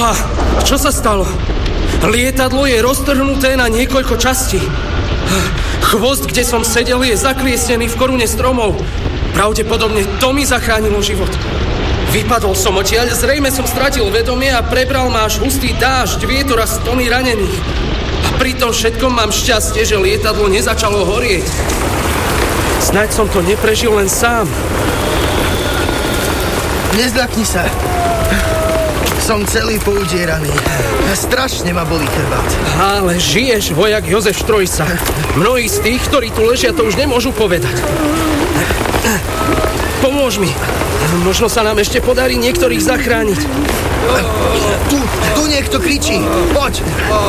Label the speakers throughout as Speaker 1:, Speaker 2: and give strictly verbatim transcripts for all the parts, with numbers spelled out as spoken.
Speaker 1: Preboha, čo sa stalo? Lietadlo je roztrhnuté na niekoľko častí. Chvost, kde som sedel, je zakliesnený v korune stromov. Pravdepodobne to mi zachránilo život. Vypadol som odtiaľ, zrejme som stratil vedomie a prebral ma až hustý dážď, vietor a stony ranených. A pri tom všetkom mám šťastie, že lietadlo nezačalo horieť. Snáď som to neprežil len sám.
Speaker 2: Nezľakni sa. Som celý poudieraný. Strašne ma bolí chrbát.
Speaker 1: Ale žiješ, vojak Jozef Štrojsa. Mnohí z tých, ktorí tu ležia, to už nemôžu povedať. Pomôž mi. Možno sa nám ešte podarí niektorých zachrániť.
Speaker 2: Tu, tu niekto kričí. Poď.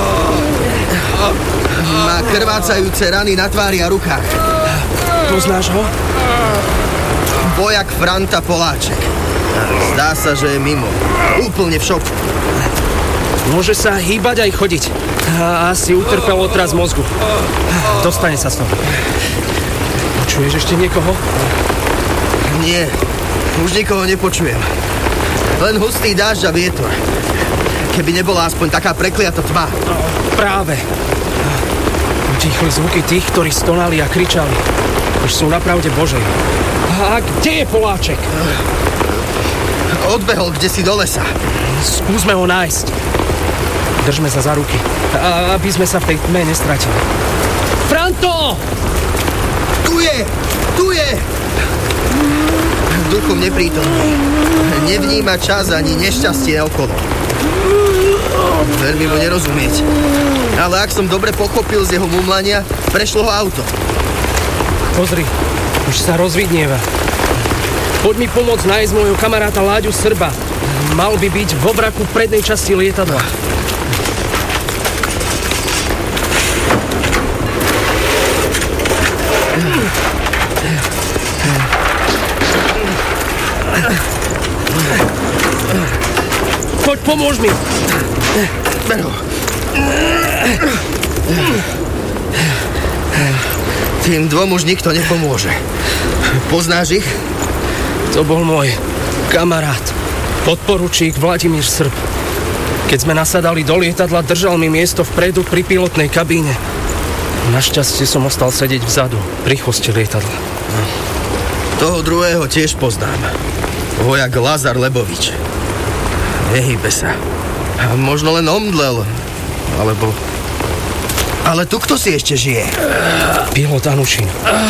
Speaker 2: Má krvácajúce rany na tvári a rukách.
Speaker 1: Poznáš ho?
Speaker 2: Vojak Franta Poláček. Zdá sa, že je mimo. Úplne v šoku.
Speaker 1: Môže sa hýbať aj chodiť. A asi utrpel otras mozgu. Dostane sa z toho. Počuješ ešte niekoho?
Speaker 2: Nie. Už nikoho nepočujem. Len hustý dážď a vietor. Keby nebola aspoň taká prekliata tma.
Speaker 1: No, práve. Utichli zvuky tých, ktorí stonali a kričali. Už sú napravde Božej. A kde je Poláček?
Speaker 2: Odbehol kdesi do lesa.
Speaker 1: Skúsme ho nájsť. Držme sa za ruky, a aby sme sa v tej tme nestratili. Franto!
Speaker 2: Tu je! Tu je! Duchom neprítomný. Nevníma čas ani nešťastie okolo. Veľmi mu nerozumieť. Ale ak som dobre pochopil z jeho mumlania, prešlo ho auto.
Speaker 1: Pozri, už sa rozvidnieva. Poď mi pomôcť nájsť môjho kamaráta Láďu Srba. Mal by byť v obraku prednej časti lietadla. Poď, pomôž mi.
Speaker 2: Ber ho. Tým dvom už nikto nepomôže. Poznáš ich?
Speaker 1: To bol môj kamarát, podporučík Vladimír Srb. Keď sme nasadali do lietadla, držal mi miesto vpredu pri pilotnej kabíne. Našťastie som ostal sedieť vzadu, pri chvoste lietadla.
Speaker 2: Toho druhého tiež poznám. Vojak Lazar Lebovič. Nehybe sa. A možno len omdlel. Alebo... Ale tu kto si ešte žije?
Speaker 1: Pilot Anušin.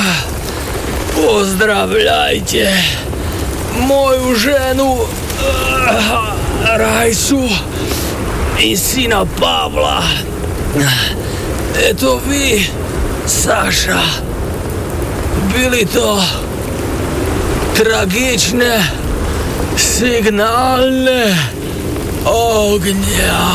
Speaker 3: Pozdravľajte moju ženu Rajsu i syna Pavla. Je to vy, Saša. Byli to tragičné signálne ognia.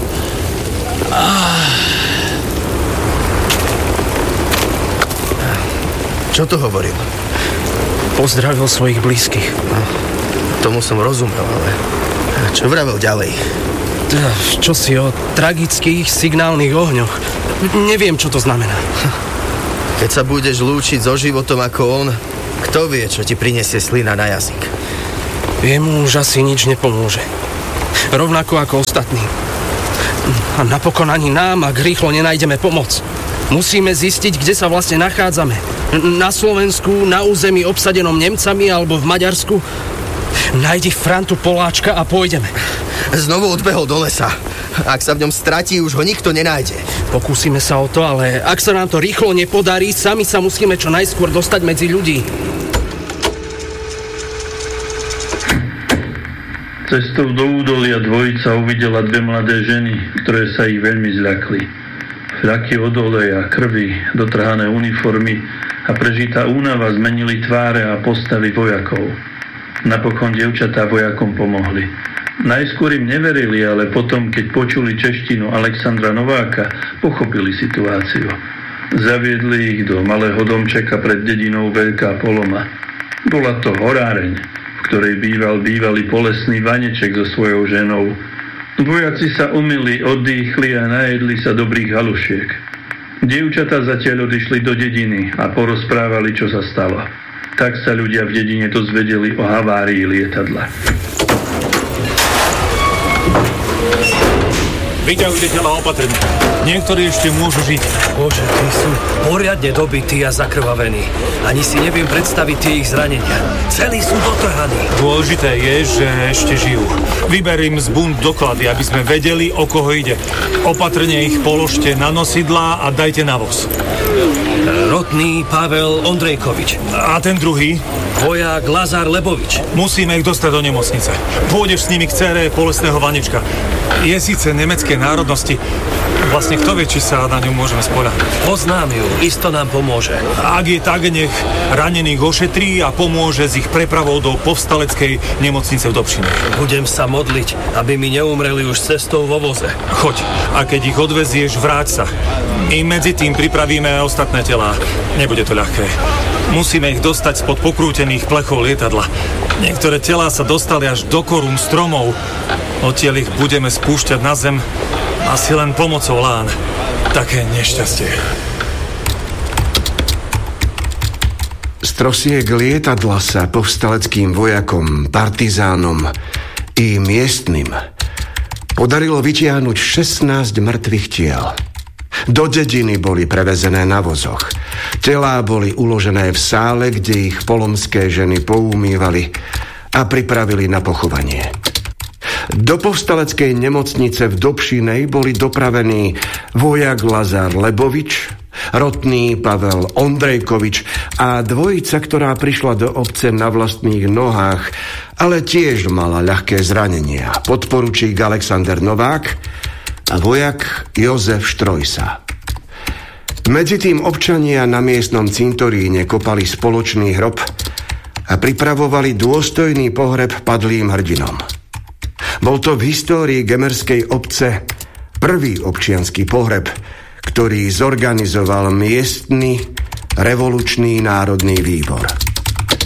Speaker 2: Čo to hovoril?
Speaker 1: Pozdravil svojich blízkych.
Speaker 2: Tomu som rozumel, ale čo vravel ďalej?
Speaker 1: Čo si o tragických signálnych ohňoch? Neviem, čo to znamená.
Speaker 2: Keď sa budeš lúčiť so životom ako on, kto vie, čo ti prinesie slina na jazyk?
Speaker 1: Jemu už asi nič nepomôže. Rovnako ako ostatní. A napokon ani nám, ak rýchlo nenájdeme pomoc. Musíme zistiť, kde sa vlastne nachádzame. Na Slovensku, na území obsadenom Nemcami alebo v Maďarsku. Nájdi Frantu Poláčka a pôjdeme.
Speaker 2: Znovu odbehol do lesa. Ak sa v ňom stratí, už ho nikto nenájde.
Speaker 1: Pokúsime sa o to, ale ak sa nám to rýchlo nepodarí, sami sa musíme čo najskôr dostať medzi ľudí.
Speaker 4: Cestou do údolia dvojica uvidela dve mladé ženy, ktoré sa ich veľmi zľakli. Fľaky od oleja, krvi, dotrhané uniformy a prežitá únava zmenili tváre a postavy vojakov. Napokon dievčatá vojakom pomohli. Najskôr im neverili, ale potom, keď počuli češtinu Alexandra Nováka, pochopili situáciu. Zaviedli ich do malého domčeka pred dedinou Veľká Poloma. Bola to horáreň, v ktorej býval bývalý polesný Vaneček so svojou ženou. Vojaci sa umyli, oddychli a najedli sa dobrých halušiek. Dievčatá zatiaľ odišli do dediny a porozprávali, čo sa stalo. Tak sa ľudia v dedine dozvedeli o havárii lietadla.
Speaker 5: Vyťahujte tela opatrne. Niektorí ešte môžu žiť.
Speaker 3: Bože, tí sú poriadne dobití a zakrvavení. Ani si neviem predstaviť tie ich zranenia. Celí sú dotrhaní.
Speaker 5: Dôležité je, že ešte žijú. Vyber im z bund doklady, aby sme vedeli, o koho ide. Opatrne ich položte na nosidlá a dajte na voz.
Speaker 3: Rotný Pavel Ondrejkovič.
Speaker 5: A ten druhý?
Speaker 3: Vojak Lazar Lebovič.
Speaker 5: Musíme ich dostať do nemocnice. Pôjdeš s nimi k dcére Polesného Vanička. Je síce nemeckej národnosti. Vlastne kto vie, či sa na ňu môžeme spoľahnúť.
Speaker 3: Poznám ju, isto nám pomôže.
Speaker 5: Ak je tak, nech ranených ošetrí a pomôže s ich prepravou do povstaleckej nemocnice v Dobšine.
Speaker 3: Budem sa modliť, aby mi neumreli už cestou vo voze.
Speaker 5: Choď, a keď ich odvezieš, vráť sa. I medzi tým pripravíme aj ostatné telá. Nebude to ľahké. Musíme ich dostať spod pokrútených plechov lietadla. Niektoré telá sa dostali až do korún stromov. Odtiaľ ich budeme spúšťať na zem asi len pomocou lán. Také nešťastie.
Speaker 6: Z trosiek lietadla sa povstaleckým vojakom, partizánom i miestnym podarilo vytiahnuť šestnásť mŕtvych tiel. Do dediny boli prevezené na vozoch. Telá boli uložené v sále, kde ich polomské ženy poumývali a pripravili na pochovanie. Do povstaleckej nemocnice v Dobšinej boli dopravení vojak Lazar Lebovič, rotný Pavel Ondrejkovič a dvojica, ktorá prišla do obce na vlastných nohách, ale tiež mala ľahké zranenia. Podporučík Alexander Novák a vojak Jozef Štrojsa. Medzitým občania na miestnom cintoríne kopali spoločný hrob a pripravovali dôstojný pohreb padlým hrdinom. Bol to v histórii gemerskej obce prvý občiansky pohreb, ktorý zorganizoval miestny revolučný národný výbor.